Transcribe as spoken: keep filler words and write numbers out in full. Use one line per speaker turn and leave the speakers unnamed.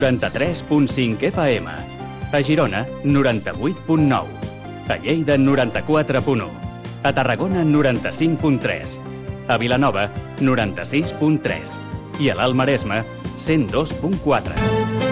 noranta-tres punt cinc F M. A Girona, noranta-vuit punt nou. A Lleida, noranta-quatre punt u. A Tarragona, noranta-cinc punt tres. A Vilanova, noranta-sis punt tres. I a l'Alt Maresme, cent dos punt quatre.